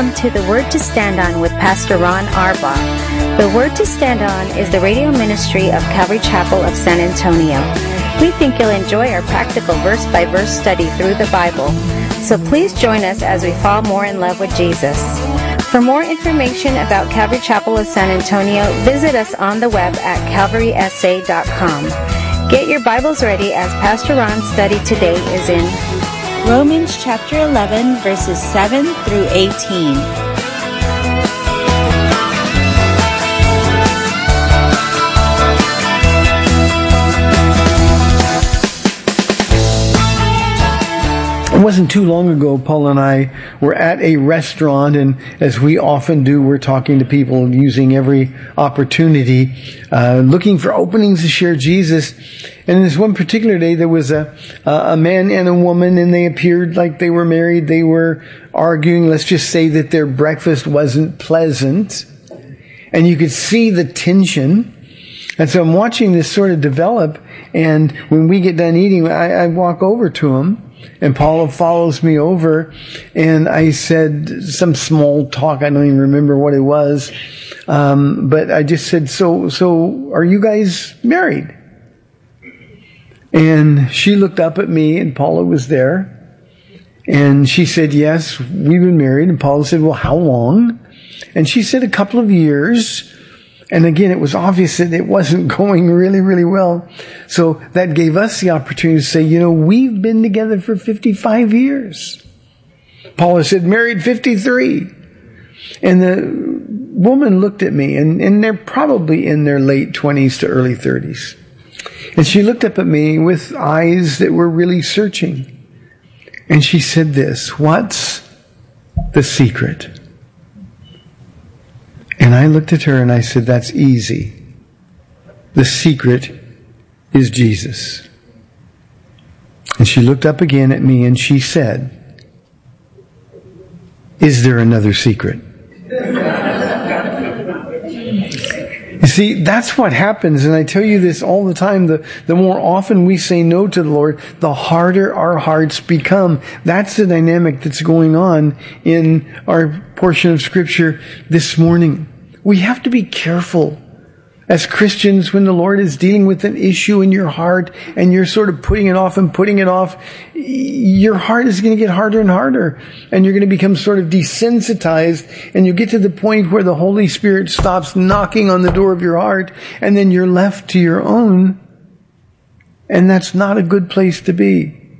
Welcome to The Word to Stand On with Pastor Ron Arbaugh. The Word to Stand On is the radio ministry of Calvary Chapel of San Antonio. We think you'll enjoy our practical verse-by-verse study through the Bible. So please join us as we fall more in love with Jesus. For more information about Calvary Chapel of San Antonio, visit us on the web at calvarysa.com. Get your Bibles ready as Pastor Ron's study today is in Romans chapter 11, verses 7 through 18. It wasn't too long ago, Paul and I were at a restaurant, and as we often do, we're talking to people using every opportunity, looking for openings to share Jesus. And in this one particular day, there was a man and a woman, and they appeared like they were married. They were arguing. Let's just say that their breakfast wasn't pleasant, and you could see the tension. And so I'm watching this sort of develop, and when we get done eating, I walk over to him. And Paula follows me over, and I said some small talk. I don't even remember what it was. But I just said, so are you guys married? And she looked up at me, and Paula was there. And she said, yes, we've been married. And Paula said, well, how long? And she said a couple of years. And again, it was obvious that it wasn't going really, really well. So that gave us the opportunity to say, we've been together for 55 years. Paula said, married 53. And the woman looked at me, and they're probably in their late 20s to early 30s. And she looked up at me with eyes that were really searching. And she said this, what's the secret? And I looked at her and I said, that's easy. The secret is Jesus. And she looked up again at me and she said, is there another secret? You see, that's what happens. And I tell you this all the time. The more often we say no to the Lord, the harder our hearts become. That's the dynamic that's going on in our portion of Scripture this morning. We have to be careful as Christians when the Lord is dealing with an issue in your heart and you're sort of putting it off and putting it off. Your heart is going to get harder and harder, and you're going to become sort of desensitized, and you get to the point where the Holy Spirit stops knocking on the door of your heart, and then you're left to your own, and that's not a good place to be.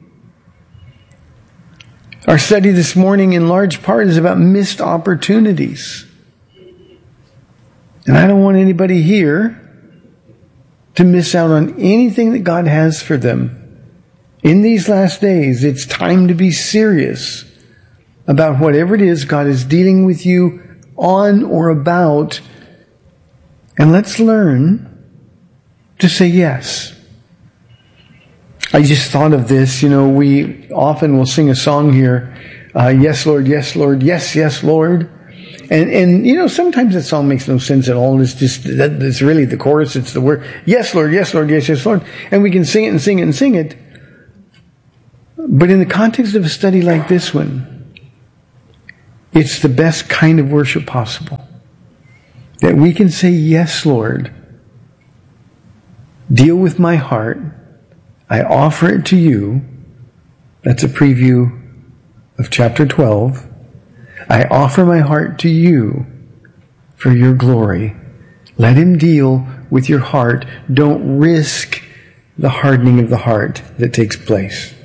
Our study this morning in large part is about missed opportunities. And I don't want anybody here to miss out on anything that God has for them. In these last days, it's time to be serious about whatever it is God is dealing with you on or about. And let's learn to say yes. I just thought of this. We often will sing a song here. Yes, Lord, yes, Lord, yes, yes, Lord. And sometimes that song makes no sense at all. It's just, it's really the chorus. It's the word, yes, Lord, yes, Lord, yes, yes, Lord. And we can sing it and sing it and sing it. But in the context of a study like this one, it's the best kind of worship possible. That we can say, yes, Lord, deal with my heart. I offer it to you. That's a preview of chapter 12. I offer my heart to you for your glory. Let him deal with your heart. Don't risk the hardening of the heart that takes place.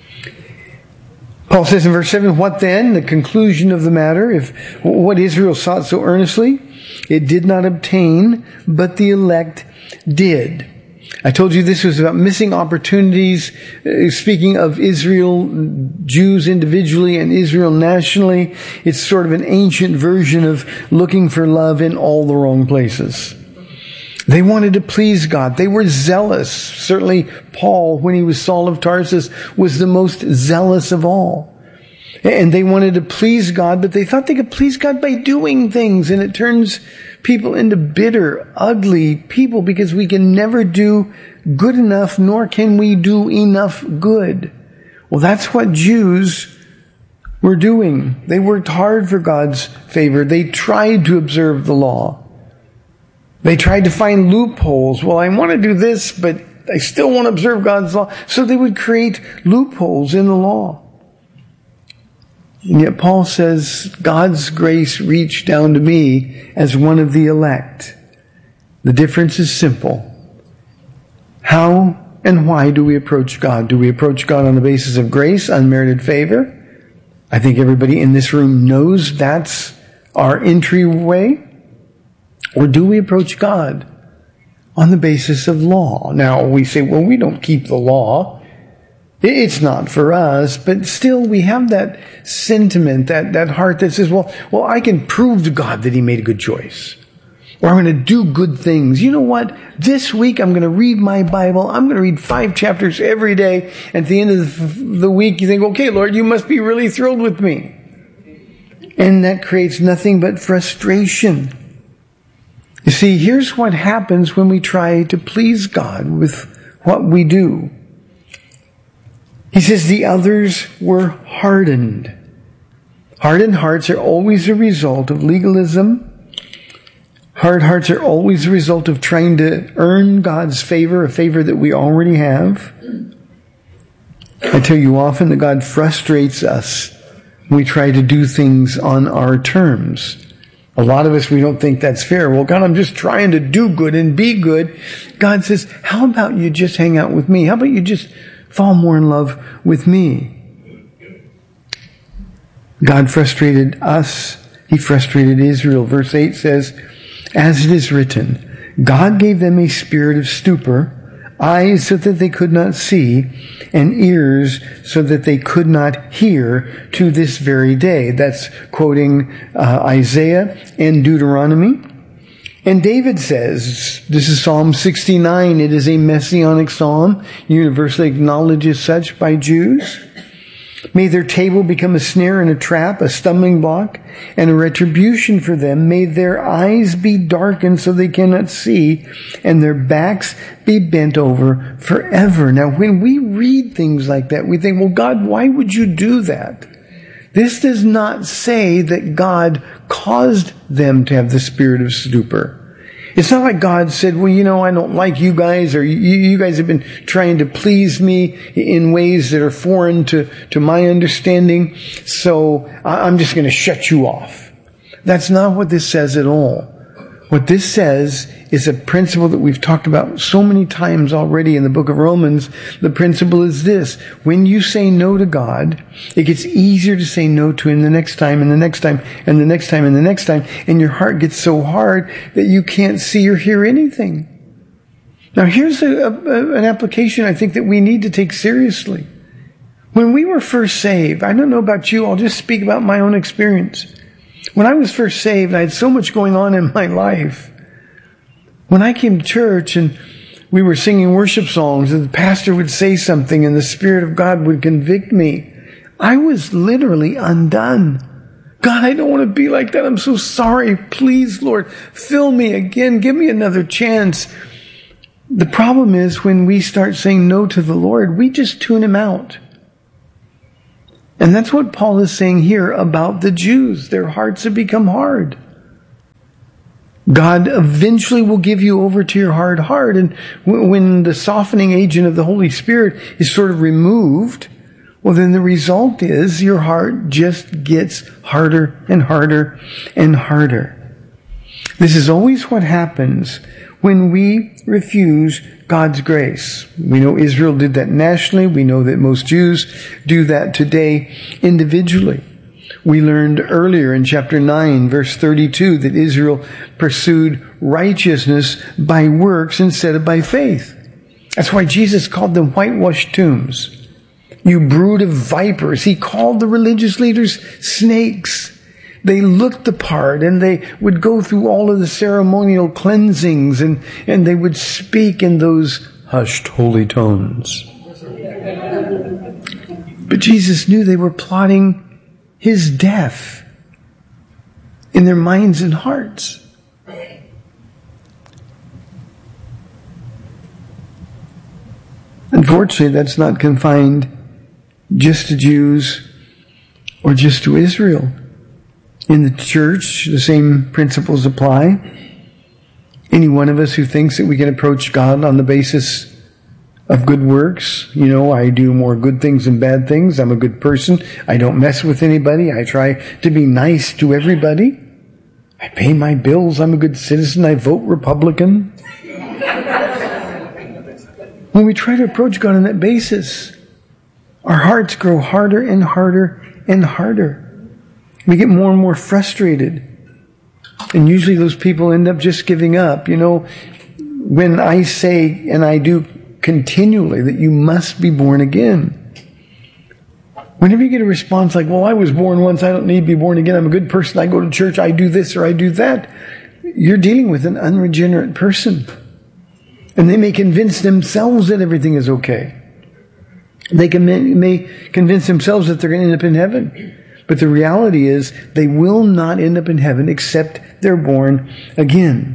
Paul says in verse 7, what then? The conclusion of the matter. If what Israel sought so earnestly, it did not obtain, but the elect did. I told you this was about missing opportunities, speaking of Israel, Jews individually and Israel nationally. It's sort of an ancient version of looking for love in all the wrong places. They wanted to please God. They were zealous. Certainly Paul, when he was Saul of Tarsus, was the most zealous of all. And they wanted to please God, but they thought they could please God by doing things. And it turns people into bitter, ugly people because we can never do good enough, nor can we do enough good. Well, that's what Jews were doing. They worked hard for God's favor. They tried to observe the law. They tried to find loopholes. Well, I want to do this, but I still want to observe God's law. So they would create loopholes in the law. And yet Paul says, God's grace reached down to me as one of the elect. The difference is simple. How and why do we approach God? Do we approach God on the basis of grace, unmerited favor? I think everybody in this room knows that's our entryway. Or do we approach God on the basis of law? Now we say, well, we don't keep the law. It's not for us, but still we have that sentiment, that heart that says, well, I can prove to God that He made a good choice. Or I'm going to do good things. You know what? This week I'm going to read my Bible. I'm going to read 5 chapters every day. And at the end of the week you think, okay, Lord, you must be really thrilled with me. And that creates nothing but frustration. You see, here's what happens when we try to please God with what we do. He says the others were hardened. Hardened hearts are always a result of legalism. Hard hearts are always a result of trying to earn God's favor, a favor that we already have. I tell you often that God frustrates us when we try to do things on our terms. A lot of us, we don't think that's fair. Well, God, I'm just trying to do good and be good. God says, how about you just hang out with me? How about you just fall more in love with me? God frustrated us. He frustrated Israel. Verse 8 says, as it is written, God gave them a spirit of stupor, eyes so that they could not see, and ears so that they could not hear to this very day. That's quoting Isaiah and Deuteronomy. And David says, this is Psalm 69, it is a messianic psalm, universally acknowledged as such by Jews. May their table become a snare and a trap, a stumbling block, and a retribution for them. May their eyes be darkened so they cannot see, and their backs be bent over forever. Now, when we read things like that, we think, well, God, why would you do that? This does not say that God caused them to have the spirit of stupor. It's not like God said, well, I don't like you guys, or you guys have been trying to please me in ways that are foreign to my understanding, so I'm just going to shut you off. That's not what this says at all. What this says is a principle that we've talked about so many times already in the book of Romans. The principle is this: when you say no to God, it gets easier to say no to Him the next time and the next time and the next time and the next time, and your heart gets so hard that you can't see or hear anything. Now here's an application I think that we need to take seriously. When we were first saved, I don't know about you, I'll just speak about my own experience. When I was first saved, I had so much going on in my life. When I came to church and we were singing worship songs and the pastor would say something and the Spirit of God would convict me, I was literally undone. God, I don't want to be like that. I'm so sorry. Please, Lord, fill me again. Give me another chance. The problem is when we start saying no to the Lord, we just tune Him out. And that's what Paul is saying here about the Jews. Their hearts have become hard. God eventually will give you over to your hard heart. And when the softening agent of the Holy Spirit is sort of removed, well, then the result is your heart just gets harder and harder and harder. This is always what happens when we refuse God's grace. We know Israel did that nationally. We know that most Jews do that today individually. We learned earlier in chapter 9, verse 32, that Israel pursued righteousness by works instead of by faith. That's why Jesus called them whitewashed tombs. You brood of vipers. He called the religious leaders snakes. They looked the part and they would go through all of the ceremonial cleansings and they would speak in those hushed holy tones. But Jesus knew they were plotting His death in their minds and hearts. Unfortunately, that's not confined just to Jews or just to Israel. In the church, the same principles apply. Any one of us who thinks that we can approach God on the basis of good works, I do more good things than bad things. I'm a good person. I don't mess with anybody. I try to be nice to everybody. I pay my bills. I'm a good citizen. I vote Republican. When we try to approach God on that basis, our hearts grow harder and harder and harder. We get more and more frustrated. And usually those people end up just giving up. When I say, and I do continually, that you must be born again, whenever you get a response like, well, I was born once, I don't need to be born again, I'm a good person, I go to church, I do this or I do that, you're dealing with an unregenerate person. And they may convince themselves that everything is okay. They may convince themselves that they're going to end up in heaven. But the reality is they will not end up in heaven except they're born again.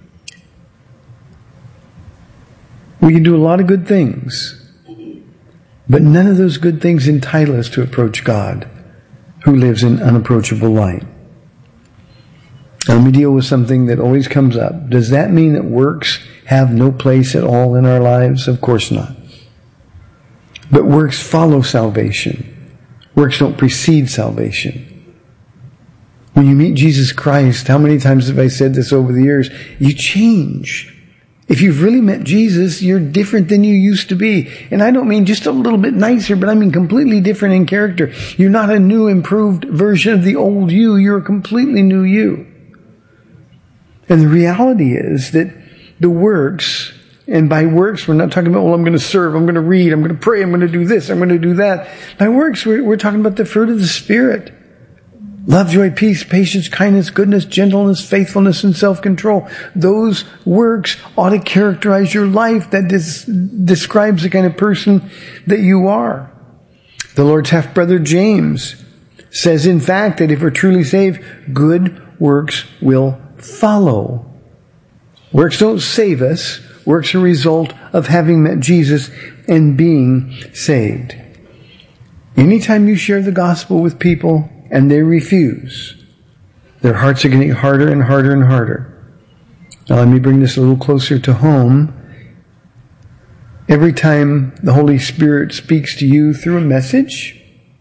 We can do a lot of good things, but none of those good things entitle us to approach God, who lives in unapproachable light. Now, let me deal with something that always comes up. Does that mean that works have no place at all in our lives? Of course not. But works follow salvation. Works don't precede salvation. When you meet Jesus Christ, how many times have I said this over the years? You change. If you've really met Jesus, you're different than you used to be. And I don't mean just a little bit nicer, but I mean completely different in character. You're not a new, improved version of the old you. You're a completely new you. And the reality is that the works, and by works, we're not talking about, well, I'm going to serve, I'm going to read, I'm going to pray, I'm going to do this, I'm going to do that. By works, we're talking about the fruit of the Spirit. Love, joy, peace, patience, kindness, goodness, gentleness, faithfulness, and self-control. Those works ought to characterize your life. That describes the kind of person that you are. The Lord's half-brother James says, in fact, that if we're truly saved, good works will follow. Works don't save us. Works are a result of having met Jesus and being saved. Anytime you share the gospel with people and they refuse, their hearts are getting harder and harder and harder. Now let me bring this a little closer to home. Every time the Holy Spirit speaks to you through a message,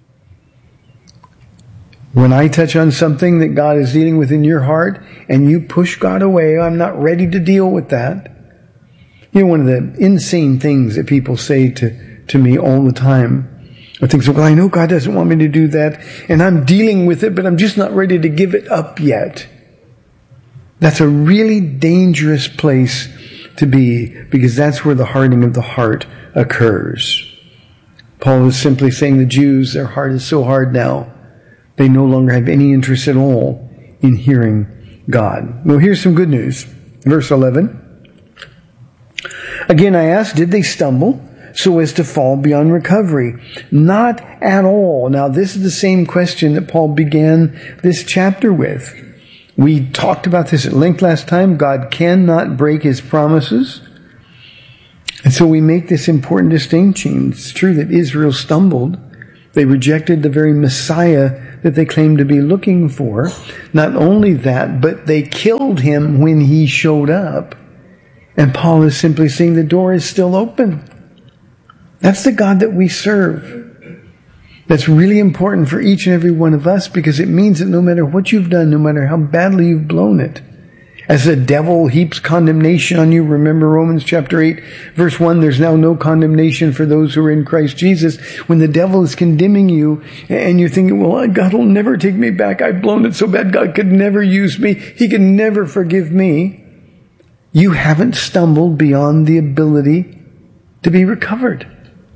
when I touch on something that God is dealing with in your heart and you push God away, I'm not ready to deal with that. One of the insane things that people say to me all the time are things like, well, I know God doesn't want me to do that, and I'm dealing with it, but I'm just not ready to give it up yet. That's a really dangerous place to be, because that's where the hardening of the heart occurs. Paul is simply saying the Jews, their heart is so hard now, they no longer have any interest at all in hearing God. Well, here's some good news. Verse 11. Again, I ask, did they stumble so as to fall beyond recovery? Not at all. Now, this is the same question that Paul began this chapter with. We talked about this at length last time. God cannot break his promises. And so we make this important distinction. It's true that Israel stumbled. They rejected the very Messiah that they claimed to be looking for. Not only that, but they killed him when he showed up. And Paul is simply saying the door is still open. That's the God that we serve. That's really important for each and every one of us, because it means that no matter what you've done, no matter how badly you've blown it, as the devil heaps condemnation on you, remember Romans chapter 8, verse 1, there's now no condemnation for those who are in Christ Jesus. When the devil is condemning you and you're thinking, well, God will never take me back. I've blown it so bad. God could never use me. He could never forgive me. You haven't stumbled beyond the ability to be recovered.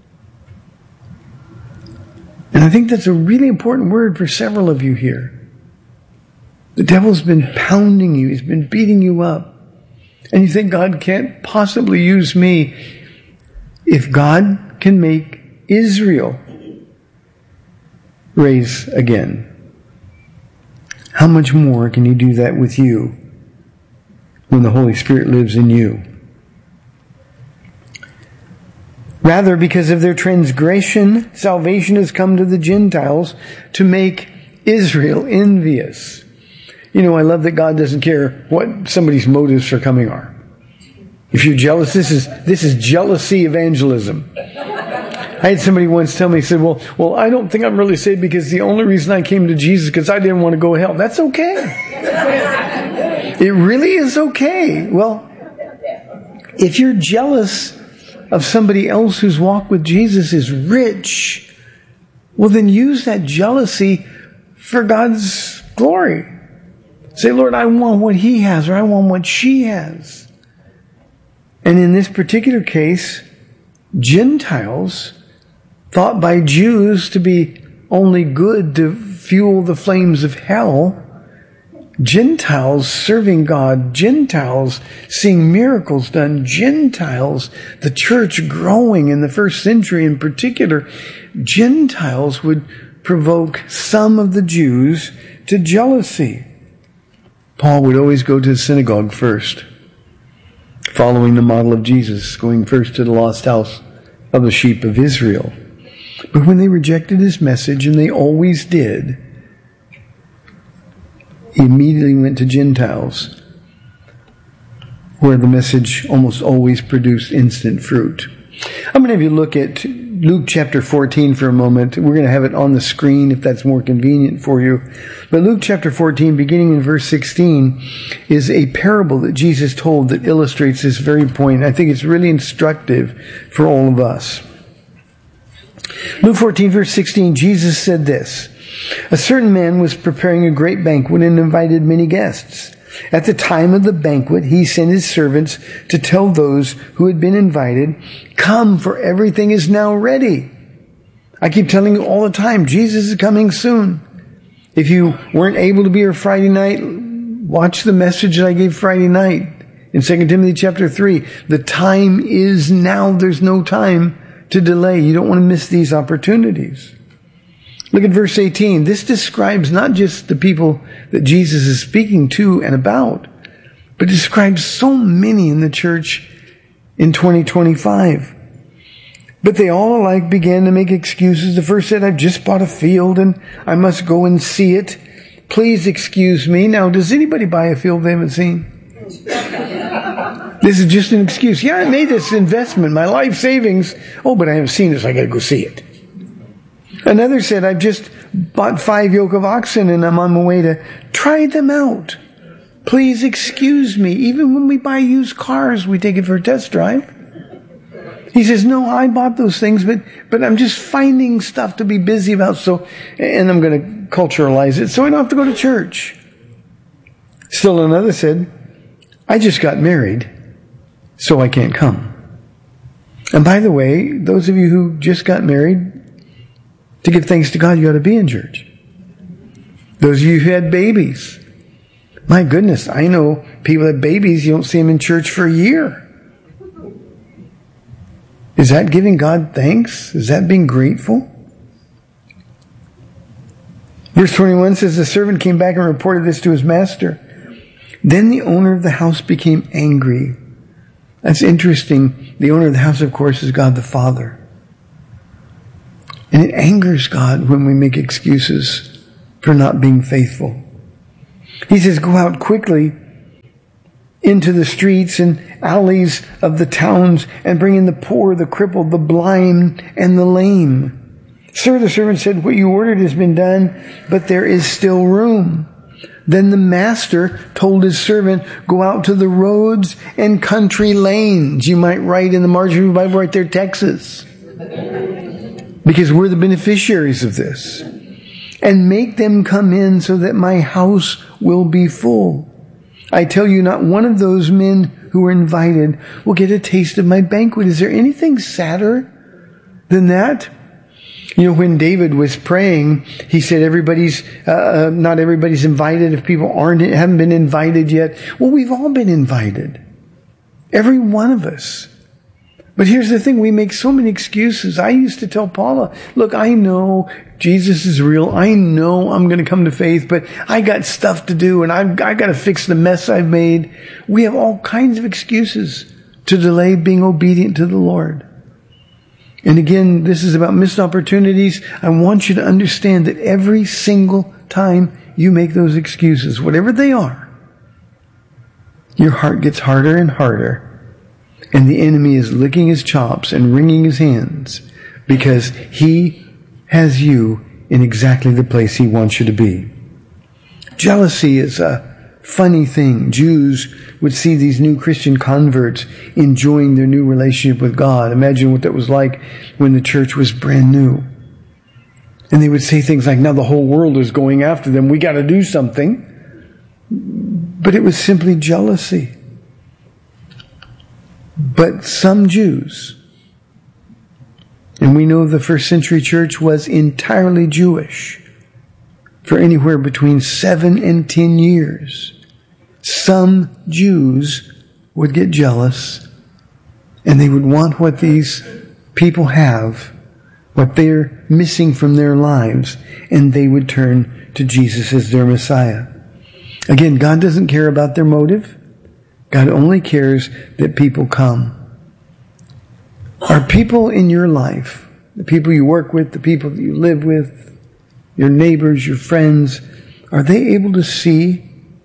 And I think that's a really important word for several of you here. The devil's been pounding you. He's been beating you up. And you think God can't possibly use me. If God can make Israel raise again, how much more can he do that with you when the Holy Spirit lives in you? Rather, because of their transgression, salvation has come to the Gentiles to make Israel envious. You know, I love that God doesn't care what somebody's motives for coming are. If you're jealous, this is jealousy evangelism. I had somebody once tell me, he said, well, I don't think I'm really saved because the only reason I came to Jesus because I didn't want to go to hell. That's okay. It really is okay. Well, if you're jealous of somebody else whose walk with Jesus is rich, well, then use that jealousy for God's glory. Say, Lord, I want what he has, or I want what she has. And in this particular case, Gentiles, thought by Jews to be only good to fuel the flames of hell, Gentiles serving God, Gentiles seeing miracles done, Gentiles, the church growing in the first century in particular, Gentiles would provoke some of the Jews to jealousy. Paul would always go to the synagogue first, following the model of Jesus, going first to the lost house of the sheep of Israel. But when they rejected his message, and they always did, he immediately went to Gentiles, where the message almost always produced instant fruit. I'm going to have you look at Luke chapter 14 for a moment. We're going to have it on the screen if that's more convenient for you. But Luke chapter 14, beginning in verse 16, is a parable that Jesus told that illustrates this very point. I think it's really instructive for all of us. Luke 14, verse 16, Jesus said this, "A certain man was preparing a great banquet and invited many guests. At the time of the banquet, he sent his servants to tell those who had been invited, 'Come, for everything is now ready.'" I keep telling you all the time, Jesus is coming soon. If you weren't able to be here Friday night, watch the message that I gave Friday night in 2 Timothy chapter 3. The time is now. There's no time to delay. You don't want to miss these opportunities. Look at verse 18. This describes not just the people that Jesus is speaking to and about, but describes so many in the church in 2025. But they all alike began to make excuses. The first said, "I've just bought a field and I must go and see it. Please excuse me." Now, does anybody buy a field they haven't seen? This is just an excuse. Yeah, I made this investment, my life savings. Oh, but I haven't seen it, so I got to go see it. Another said, "I've just bought 5 yoke of oxen and I'm on my way to try them out. Please excuse me." Even when we buy used cars, we take it for a test drive. He says, "No, I bought those things, but I'm just finding stuff to be busy about, and I'm going to culturalize it, so I don't have to go to church." Still another said, "I just got married, so I can't come." And by the way, those of you who just got married, to give thanks to God, you ought to be in church. Those of you who had babies, my goodness, I know people that have babies, you don't see them in church for a year. Is that giving God thanks? Is that being grateful? Verse 21 says, "The servant came back and reported this to his master. Then the owner of the house became angry." That's interesting. The owner of the house, of course, is God the Father. And it angers God when we make excuses for not being faithful. He says, "Go out quickly into the streets and alleys of the towns and bring in the poor, the crippled, the blind, and the lame." "Sir," the servant said, "what you ordered has been done, but there is still room." Then the master told his servant, "Go out to the roads and country lanes." You might write in the margin of your Bible right there, Texas. Because we're the beneficiaries of this. "And make them come in so that my house will be full. I tell you, not one of those men who were invited will get a taste of my banquet." Is there anything sadder than that? You know, when David was praying, he said not everybody's invited if people haven't been invited yet. Well, we've all been invited. Every one of us. But here's the thing, we make so many excuses. I used to tell Paula, "Look, I know Jesus is real. I know I'm going to come to faith, but I got stuff to do and I got to fix the mess I've made." We have all kinds of excuses to delay being obedient to the Lord. And again, this is about missed opportunities. I want you to understand that every single time you make those excuses, whatever they are, your heart gets harder and harder. And the enemy is licking his chops and wringing his hands because he has you in exactly the place he wants you to be. Jealousy is a funny thing. Jews would see these new Christian converts enjoying their new relationship with God. Imagine what that was like when the church was brand new. And they would say things like, now the whole world is going after them. We got to do something. But it was simply jealousy. But some Jews, and we know the first century church was entirely Jewish for anywhere between 7 and 10 years. Some Jews would get jealous and they would want what these people have, what they're missing from their lives, and they would turn to Jesus as their Messiah. Again, God doesn't care about their motive. God only cares that people come. Are people in your life, the people you work with, the people that you live with, your neighbors, your friends, are they able to see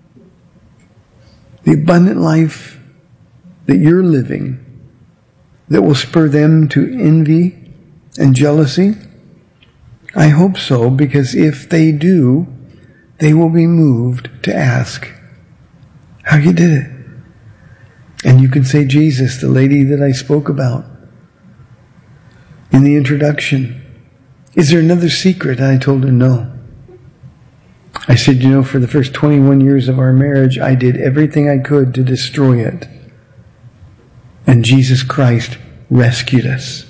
the abundant life that you're living that will spur them to envy and jealousy? I hope so, because if they do, they will be moved to ask how you did it. And you can say, Jesus, the lady that I spoke about in the introduction, is there another secret? And I told her no. I said, for the first 21 years of our marriage, I did everything I could to destroy it. And Jesus Christ rescued us.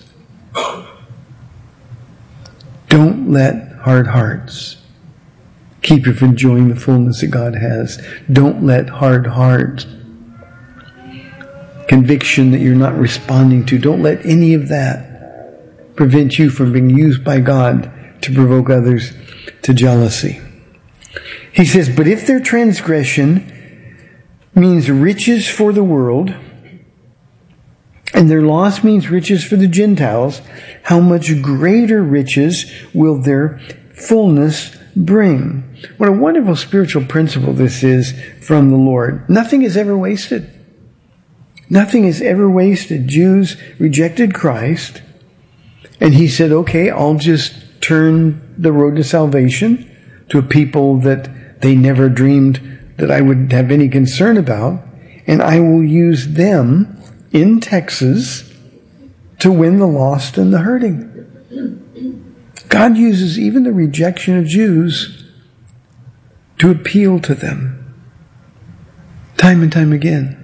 Don't let hard hearts keep you from enjoying the fullness that God has. Don't let hard hearts, conviction that you're not responding to, don't let any of that prevent you from being used by God to provoke others to jealousy. He says, but if their transgression means riches for the world, and their loss means riches for the Gentiles, how much greater riches will their fullness bring? What a wonderful spiritual principle this is from the Lord. Nothing is ever wasted. Nothing is ever wasted. Jews rejected Christ, and he said, okay, I'll just turn the road to salvation to a people that they never dreamed that I would have any concern about, and I will use them in Texas to win the lost and the hurting. God uses even the rejection of Jews to appeal to them time and time again.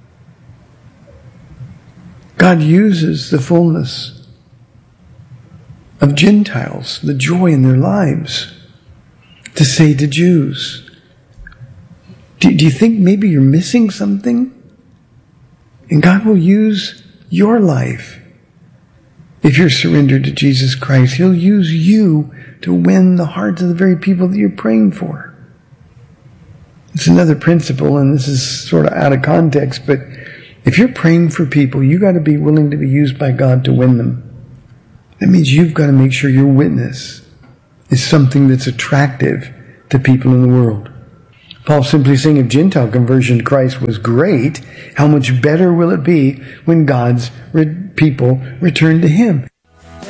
God uses the fullness of Gentiles, the joy in their lives, to say to Jews, do you think maybe you're missing something? And God will use your life. If you're surrendered to Jesus Christ, He'll use you to win the hearts of the very people that you're praying for. It's another principle, and this is sort of out of context, but if you're praying for people, you got to be willing to be used by God to win them. That means you've got to make sure your witness is something that's attractive to people in the world. Paul's simply saying if Gentile conversion to Christ was great, how much better will it be when God's people return to Him?